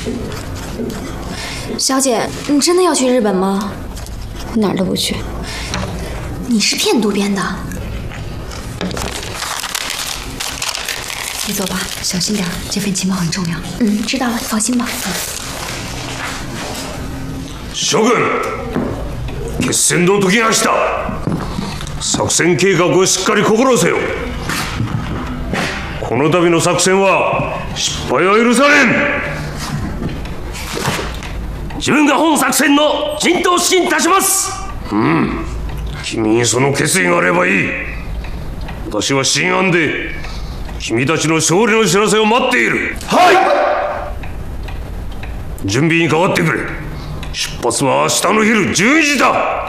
小姐，你真的要去日本吗？ 哪儿都不去。 你是骗渡边的。 你走吧，小心点，这份情报很重要。 知道了，放心吧。 諸君、決戦の時が来た。作戦計画をしっかり心せよ。この度の作戦は失敗は許されん。自分が本作戦の陣頭指揮に立ちます。君にその決意があればいい。私は新案で君たちの勝利の知らせを待っている。はい。準備にかかってくれ。出発は明日の昼12時だ。